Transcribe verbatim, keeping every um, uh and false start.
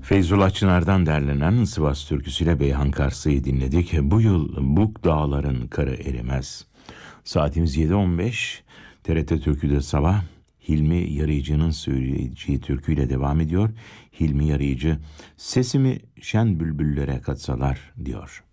Feyzullah Çınar'dan derlenen Sivas türküsüyle Beyhan Kars'ı dinledik. Bu yıl Buk dağların karı erimez. Saatimiz yedi on beş. T R T Türkü'de sabah Hilmi Yarıyıcı'nın söyleyeceği türküyle devam ediyor. Hilmi Yarıyıcı, sesimi şen bülbüllere katsalar diyor.